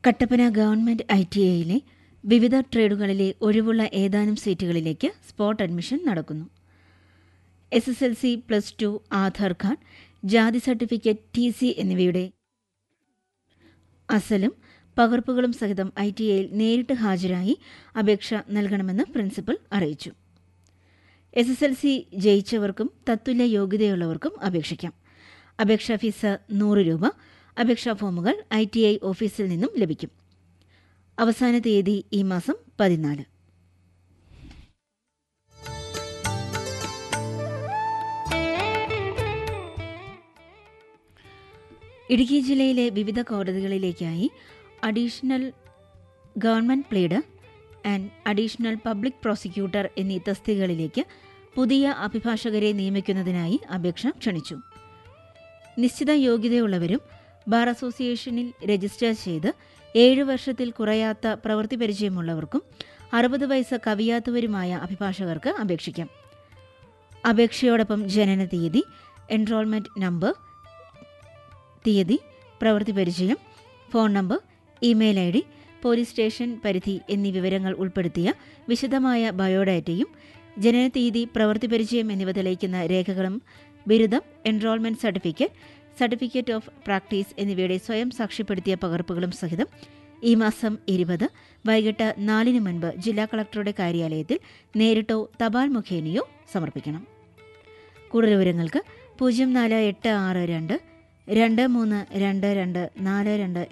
Kattappana government ITIയിലെ വിവിധ ട്രേഡുകളിലെ ഒഴിവുള്ള ഏതാനും സീറ്റുകളിലേക്ക് സ്പോട്ട് അഡ്മിഷൻ നടക്കുന്നു. SSLC, +2, ആധാർ കാർഡ്, ജാതി സർട്ടിഫിക്കറ്റ്, TC എന്നിവയുടെ അസലും പകർപ്പുകളും സഹിതം ITIയിൽ നേരിട്ട് ഹാജരായി അപേക്ഷ നൽകണമെന്ന് പ്രിൻസിപ്പൽ അറിയിച്ചു. SSLC ജയിച്ചവർക്കും തത്തുല്യ യോഗ്യതയുള്ളവർക്കും അപേക്ഷിക്കാം. അപേക്ഷാ ഫീസ് 100 രൂപ. അപേക്ഷാ ഫോമുകൾ ITI ഓഫീസിൽ നിന്നും ലഭിക്കും. അവസാന തീയതി ഈ മാസം 14. ഇടുക്കി ജില്ലയിലെ വിവിധ കോടതികളിലേക്കായി additional government pleader and additional public prosecutor എന്നീ തസ്തികകളിലേക്ക് പുതിയ അഭിഭാഷകരെ നിയമിക്കുന്നതിനായി അപേക്ഷ ക്ഷണിച്ചു. നിശ്ചിത യോഗ്യതയുള്ളവരും ബാർ അസോസിയേഷനിൽ രജിസ്റ്റർ ചെയ്ത് 7 വർഷത്തിൽ കുറയാത്ത പ്രവൃത്തി പരിചയമുള്ളവർക്കും 60 വയസ്സ് കവിയാത്തവരുമായ അഭിഭാഷകർക്ക് അപേക്ഷിക്കാം. അപേക്ഷയോടൊപ്പം ജനന തീയതി, എൻറോൾമെന്റ് നമ്പർ, തീയതി, പ്രവൃത്തി പരിചയം, phone number, email ID, police station പരിധി എന്നീ വിവരങ്ങൾ ഉൾപ്പെടുത്തിയ വിശദമായ ബയോഡാറ്റയും ജനനതീയതി, പ്രവൃത്തി പരിചയം എന്നിവ തെളിയിക്കുന്ന രേഖകളും, ബിരുദം, enrolment certificate, certificate of practice എന്നിവയുടെ സ്വയം സാക്ഷ്യപ്പെടുത്തിയ പകർപ്പുകളും സഹിതം ഈ മാസം 20 വൈകിട്ട് 4 മുൻപ് ജില്ലാ കളക്ടറുടെ കാര്യാലയത്തിൽ നേരിട്ടോ തപാൽ മുഖേനയോ സമർപ്പിക്കണം. കൂടുതൽ വിവരങ്ങൾക്ക് 048622232242